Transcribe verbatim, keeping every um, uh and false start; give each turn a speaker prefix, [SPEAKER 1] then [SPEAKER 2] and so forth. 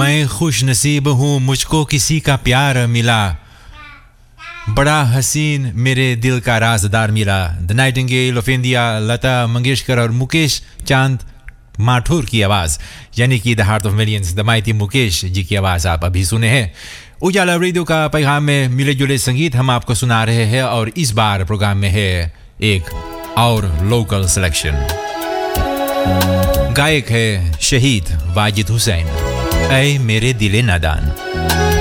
[SPEAKER 1] मैं खुश नसीब हूँ मुझको किसी का प्यार मिला बड़ा हसीन मेरे दिल का राजदार मिला द Nightingale of India Lata Mangeshkar और मुकेश चांद माठुर की आवाज़ यानी कि द heart of millions the mighty Mukesh ji की आवाज़ आप अभी सुने हैं उजाला रेडियो का पैगाम में मिले जुले संगीत हम आपको सुना रहे हैं और इस बार प्रोग्राम में है एक और लोकल सिलेक्शन गायक है शहीद वाजिद हुसैन ऐ मेरे दिले नादान